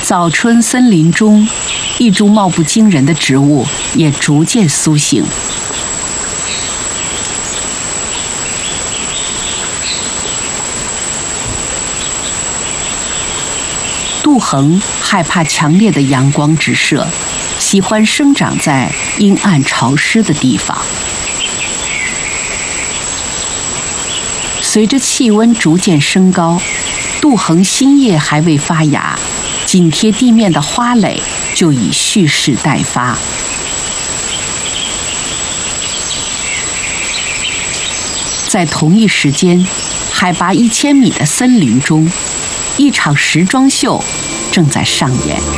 早春森林中，一株貌不惊人的植物也逐渐苏醒。杜衡害怕强烈的阳光直射，喜欢生长在阴暗潮湿的地方。随着气温逐渐升高，杜衡新叶还未发芽，紧贴地面的花蕾就已蓄势待发。在同一时间，海拔1000米的森林中，一场时装秀正在上演。